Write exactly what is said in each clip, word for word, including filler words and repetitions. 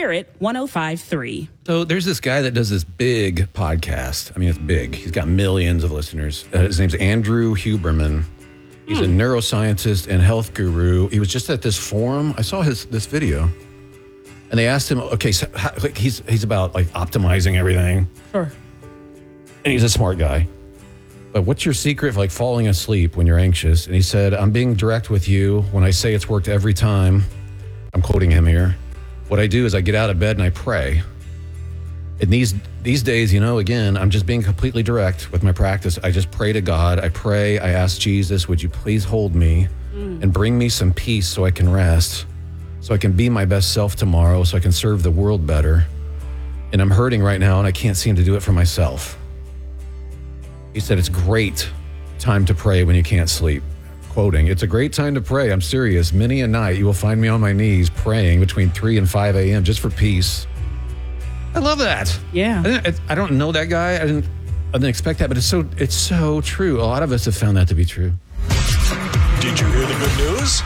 Spirit one oh five point three. So there's this guy that does this big podcast. I mean, it's big. He's got millions of listeners. Uh, his name's Andrew Huberman. He's hmm. a neuroscientist and health guru. He was just at this forum. I saw his this video. And they asked him, okay, so how, like he's he's about like optimizing everything. Sure. And he's a smart guy. But what's your secret for like falling asleep when you're anxious? And he said, I'm being direct with you when I say it's worked every time. I'm quoting him here. What I do is I get out of bed and I pray. And these these days, you know, again, I'm just being completely direct with my practice. I just pray to God. I pray. I ask Jesus, would you please hold me mm. and bring me some peace so I can rest, so I can be my best self tomorrow, so I can serve the world better. And I'm hurting right now and I can't seem to do it for myself. He said, it's great time to pray when you can't sleep. Quoting, it's a great time to pray. I'm serious. Many a night you will find me on my knees praying between three and five a.m. just for peace. I love that. Yeah. I, didn't, I don't know that guy. I didn't, I didn't expect that, but it's so it's so true. A lot of us have found that to be true. Did you hear the good news?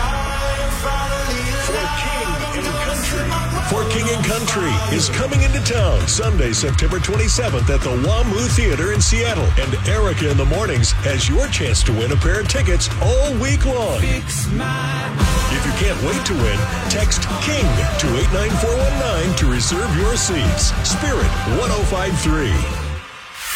For King and Country is coming into town Sunday, September twenty-seventh at the WAMU Theater in Seattle. And Erica in the Mornings has your chance to win a pair of tickets all week long. If you can't wait to win, text KING to eight nine four one nine to reserve your seats. Spirit one oh five point three.